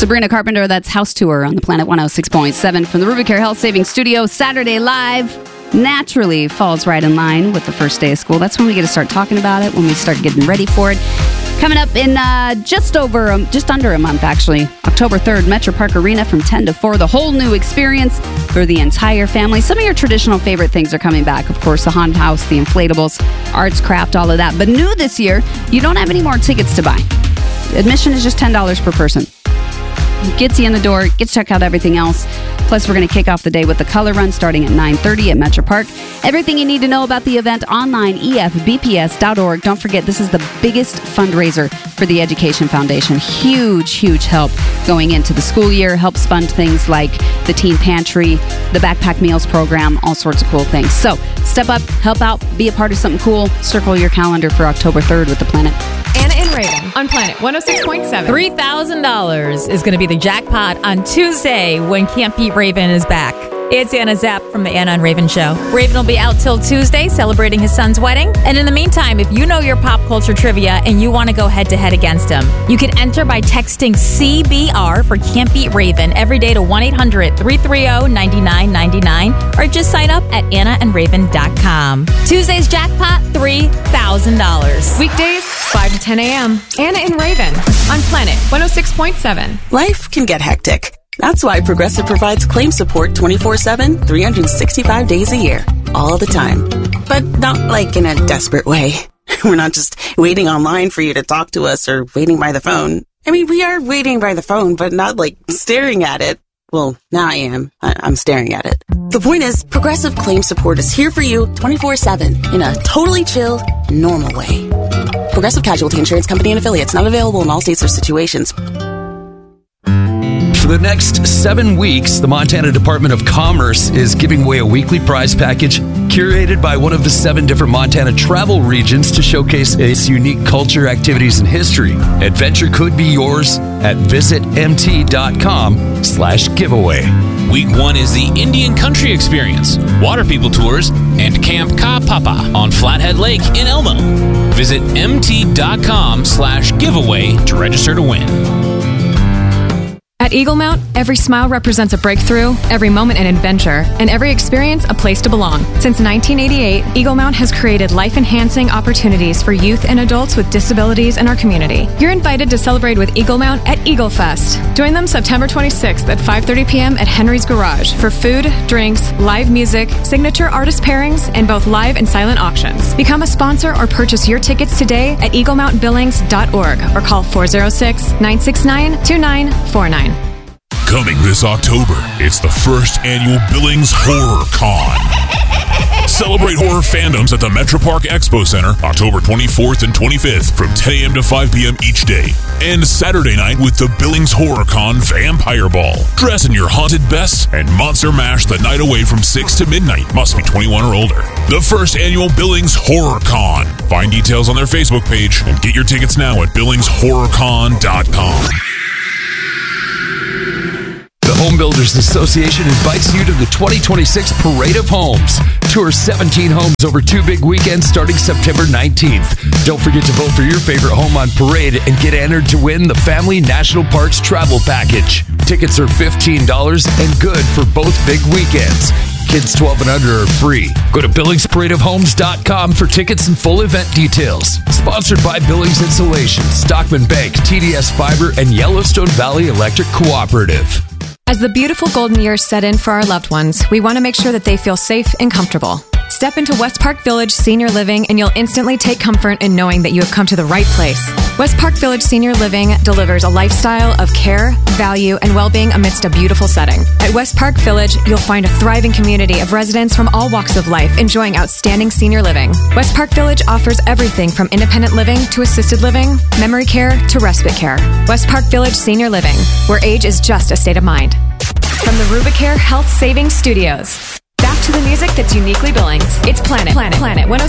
Sabrina Carpenter, that's House Tour on the Planet 106.7 from the Rubicare Health Savings Studio. Saturday Live naturally falls right in line with the first day of school. That's when we get to start talking about it, when we start getting ready for it. Coming up in just under a month, actually, October 3rd, Metro Park Arena from 10 to 4. The whole new experience for the entire family. Some of your traditional favorite things are coming back. Of course, the haunted house, the inflatables, arts, craft, all of that. But new this year, you don't have any more tickets to buy. Admission is just $10 per person. Gets you in the door, gets to check out everything else. Plus, we're going to kick off the day with the Color Run starting at 9:30 at Metro Park. Everything you need to know about the event online, efbps.org. Don't forget, this is the biggest fundraiser for the Education Foundation. Huge, huge help going into the school year. Helps fund things like the Teen Pantry, the Backpack Meals Program, all sorts of cool things. So, step up, help out, be a part of something cool. Circle your calendar for October 3rd with the Planet. Anna and Raven on Planet 106.7. $3,000 is going to be the jackpot on Tuesday when Can't Beat Raven is back. It's Anna Zapp from the Anna and Raven Show. Raven will be out till Tuesday celebrating his son's wedding. And in the meantime, if you know your pop culture trivia and you want to go head-to-head against him, you can enter by texting CBR for Can't Beat Raven every day to 1-800-330-9999 or just sign up at AnnaandRaven.com. Tuesday's jackpot, $3,000. Weekdays, 5 to 10 a.m. Anna and Raven on Planet 106.7. Life can get hectic. That's why Progressive provides claim support 24/7, 365 days a year, all the time. But not like in a desperate way. We're not just waiting online for you to talk to us or waiting by the phone. I mean, we are waiting by the phone, but not like staring at it. Well, now I am. I'm staring at it. The point is, Progressive claim support is here for you 24/7 in a totally chill, normal way. Progressive Casualty Insurance Company and Affiliates, not available in all states or situations. For the next 7 weeks, the Montana Department of Commerce is giving away a weekly prize package curated by one of the 7 different Montana travel regions to showcase its unique culture, activities, and history. Adventure could be yours at visitmt.com/giveaway. Week 1 is the Indian Country Experience, Water People Tours, and Camp Ka Papa on Flathead Lake in Elmo. Visit mt.com/giveaway to register to win. At Eagle Mount, every smile represents a breakthrough, every moment an adventure, and every experience a place to belong. Since 1988, Eagle Mount has created life-enhancing opportunities for youth and adults with disabilities in our community. You're invited to celebrate with Eagle Mount at Eagle Fest. Join them September 26th at 5:30 p.m. at Henry's Garage for food, drinks, live music, signature artist pairings, and both live and silent auctions. Become a sponsor or purchase your tickets today at eaglemountbillings.org or call 406-969-2949. Coming this October, it's the first annual Billings Horror Con. Celebrate horror fandoms at the Metro Park Expo Center October 24th and 25th from 10 a.m. to 5 p.m. each day. And Saturday night with the Billings Horror Con Vampire Ball. Dress in your haunted best and Monster Mash the night away from 6 to midnight. Must be 21 or older. The first annual Billings Horror Con. Find details on their Facebook page and get your tickets now at billingshorrorcon.com. The Home Builders Association invites you to the 2026 Parade of Homes. Tour 17 homes over 2 big weekends starting September 19th. Don't forget to vote for your favorite home on Parade and get entered to win the Family National Parks Travel Package. Tickets are $15 and good for both big weekends. Kids 12 and under are free. Go to BillingsParadeOfHomes.com for tickets and full event details. Sponsored by Billings Insulation, Stockman Bank, TDS Fiber, and Yellowstone Valley Electric Cooperative. As the beautiful golden years set in for our loved ones, we want to make sure that they feel safe and comfortable. Step into West Park Village Senior Living and you'll instantly take comfort in knowing that you have come to the right place. West Park Village Senior Living delivers a lifestyle of care, value, and well-being amidst a beautiful setting. At West Park Village, you'll find a thriving community of residents from all walks of life enjoying outstanding senior living. West Park Village offers everything from independent living to assisted living, memory care to respite care. West Park Village Senior Living, where age is just a state of mind. From the Rubicare Health Savings Studios. Back to the music that's uniquely Billings. It's Planet 106.7.